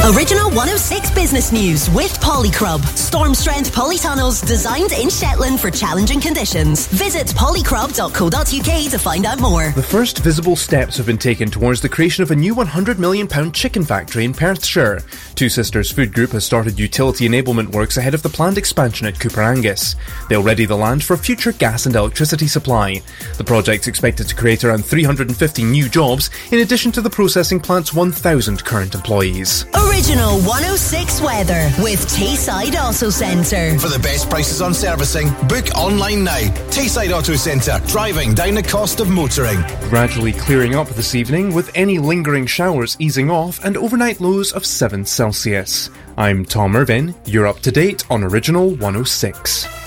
Original 106 Business News with Polycrub. Storm strength polytunnels designed in Shetland for challenging conditions. Visit polycrub.co.uk to find out more. The first visible steps have been taken towards the creation of a new £100 million chicken factory in Perthshire. Two Sisters Food Group has started utility enablement works ahead of the planned expansion at Cooper Angus. They'll ready the land for future gas and electricity supply. The project's expected to create around 350 new jobs, in addition to the processing plant's 1,000 current employees. Original 106 weather with Tayside Auto Centre. For the best prices on servicing, book online now. Tayside Auto Centre, driving down the cost of motoring. Gradually clearing up this evening, with any lingering showers easing off and overnight lows of 7 Celsius. I'm Tom Irvin. You're up to date on Original 106.